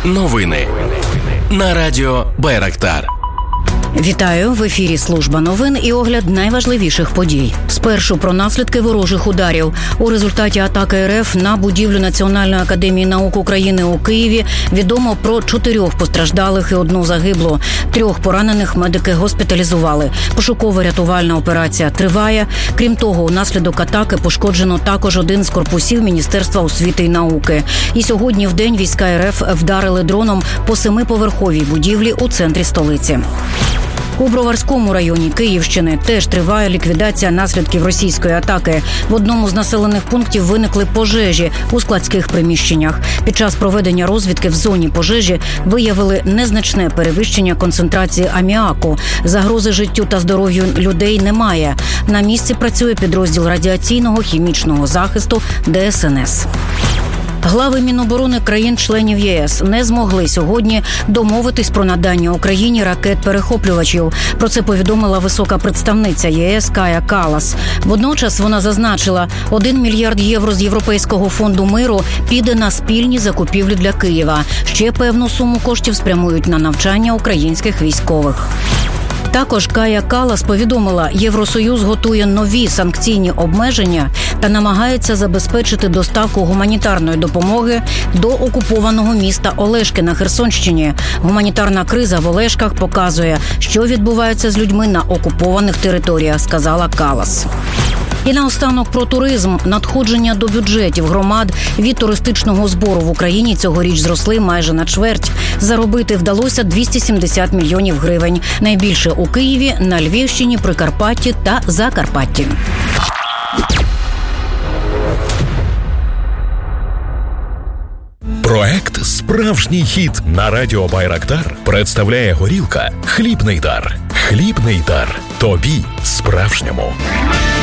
Новини на радіо Байрактар. Вітаю! В ефірі служба новин і огляд найважливіших подій. Спершу про наслідки ворожих ударів. У результаті атаки РФ на будівлю Національної академії наук України у Києві відомо про 4 постраждалих і 1 загиблу. 3 поранених медики госпіталізували. Пошуково-рятувальна операція триває. Крім того, унаслідок атаки пошкоджено також 1 з корпусів Міністерства освіти і науки. І сьогодні вдень війська РФ вдарили дроном по 7-поверховій будівлі у центрі столиці. У Броварському районі Київщини теж триває ліквідація наслідків російської атаки. В одному з населених пунктів виникли пожежі у складських приміщеннях. Під час проведення розвідки в зоні пожежі виявили незначне перевищення концентрації аміаку. Загрози життю та здоров'ю людей немає. На місці працює підрозділ радіаційного хімічного захисту ДСНС. Глави Міноборони країн-членів ЄС не змогли сьогодні домовитись про надання Україні ракет-перехоплювачів. Про це повідомила висока представниця ЄС Кая Каллас. Водночас вона зазначила, 1 мільярд євро з Європейського фонду миру піде на спільні закупівлі для Києва. Ще певну суму коштів спрямують на навчання українських військових. Також Кая Каллас повідомила, Євросоюз готує нові санкційні обмеження та намагається забезпечити доставку гуманітарної допомоги до окупованого міста Олешки на Херсонщині. Гуманітарна криза в Олешках показує, що відбувається з людьми на окупованих територіях, сказала Каллас. І наостанок про туризм. Надходження до бюджетів громад від туристичного збору в Україні цьогоріч зросли майже на чверть. Заробити вдалося 270 мільйонів гривень. Найбільше у Києві, на Львівщині, Прикарпатті та Закарпатті. Проект «Справжній хіт» на радіо Байрактар представляє горілка «Хлібний дар». Хлібний дар. Тобі справжньому.